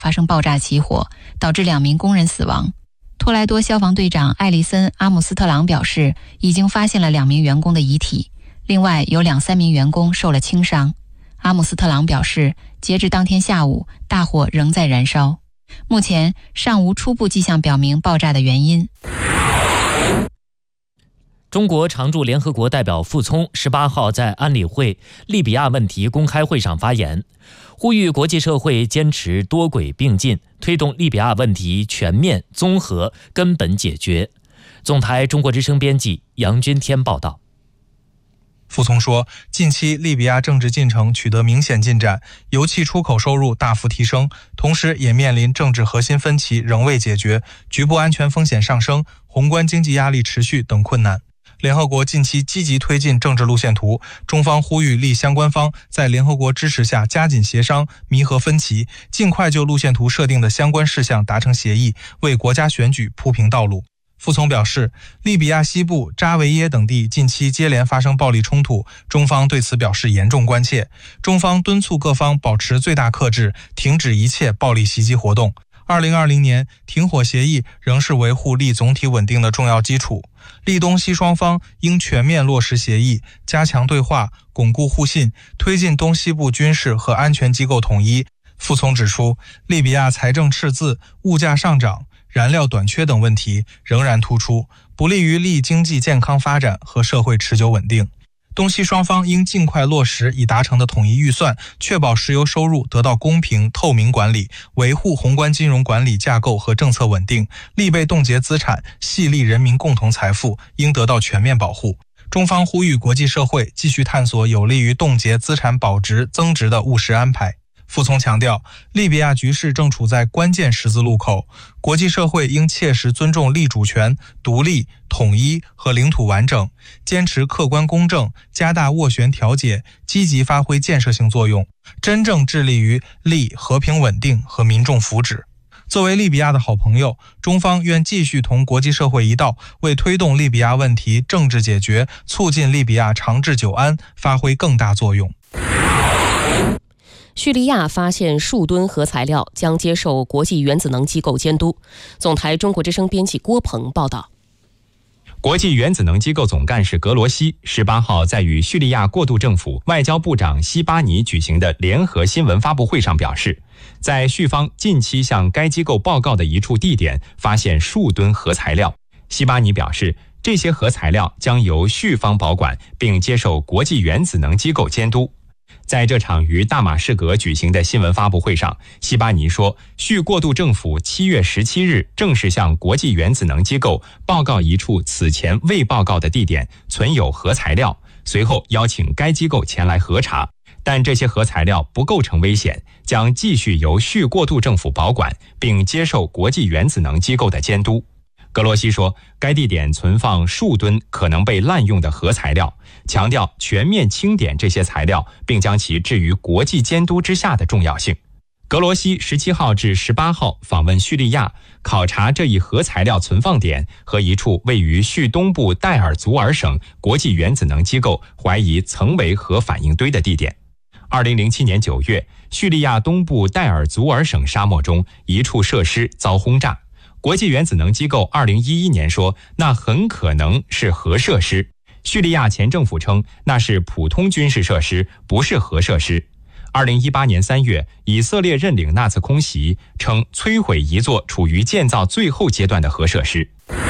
发生爆炸起火，导致2名工人死亡。托莱多消防队长艾利森·阿姆斯特朗表示，已经发现了2名员工的遗体，另外有2-3名员工受了轻伤。阿姆斯特朗表示，截至当天下午，大火仍在燃烧，目前尚无初步迹象表明爆炸的原因。 中国常驻联合国代表傅聪18号在安理会利比亚问题公开会上发言，呼吁国际社会坚持多轨并进，推动利比亚问题全面、综合、根本解决。总台中国之声编辑杨军天报道。 傅聪说，近期利比亚政治进程取得明显进展，油气出口收入大幅提升，同时也面临政治核心分歧仍未解决、局部安全风险上升、宏观经济压力持续等困难。联合国近期积极推进政治路线图，中方呼吁利相关方在联合国支持下加紧协商，弥合分歧，尽快就路线图设定的相关事项达成协议，为国家选举铺平道路。傅聪表示，利比亚西部扎维耶等地近期接连发生暴力冲突，中方对此表示严重关切。中方敦促各方保持最大克制，停止一切暴力袭击活动。2020年停火协议仍是维护利总体稳定的重要基础。利东西双方应全面落实协议，加强对话，巩固互信，推进东西部军事和安全机构统一。傅聪指出，利比亚财政赤字、物价上涨、燃料短缺等问题仍然突出，不利于利经济健康发展和社会持久稳定。东西双方应尽快落实已达成的统一预算，确保石油收入得到公平透明管理，维护宏观金融管理架构和政策稳定。利被冻结资产系利人民共同财富应得到全面保护。中方呼吁国际社会继续探索有利于冻结资产保值增值的务实安排。傅聪强调，利比亚局势正处在关键十字路口，国际社会应切实尊重利主权、独立、统一和领土完整，坚持客观公正，加大斡旋调解，积极发挥建设性作用，真正致力于利和平稳定和民众福祉。作为利比亚的好朋友，中方愿继续同国际社会一道，为推动利比亚问题政治解决、促进利比亚长治久安发挥更大作用。 叙利亚发现数吨核材料，将接受国际原子能机构监督。总台中国之声编辑郭鹏报道。 国际原子能机构总干事格罗西18号在与叙利亚过渡政府外交部长西巴尼举行的联合新闻发布会上表示，在叙方近期向该机构报告的一处地点发现数吨核材料。西巴尼表示，这些核材料将由叙方保管，并接受国际原子能机构监督。在这场于大马士革举行的新闻发布会上，西巴尼说，叙过渡政府7月17日正式向国际原子能机构报告一处此前未报告的地点存有核材料，随后邀请该机构前来核查，但这些核材料不构成危险，将继续由叙过渡政府保管，并接受国际原子能机构的监督。格罗西说，该地点存放数吨可能被滥用的核材料，强调全面清点这些材料，并将其置于国际监督之下的重要性。格罗西17号至18号访问叙利亚，考察这一核材料存放点和一处位于叙东部代尔祖尔省国际原子能机构怀疑曾为核反应堆的地点。2007年9月，叙利亚东部代尔祖尔省沙漠中一处设施遭轰炸。国际原子能机构2011年说，那很可能是核设施。叙利亚前政府称，那是普通军事设施，不是核设施。2018年3月，以色列认领那次空袭，称摧毁一座处于建造最后阶段的核设施。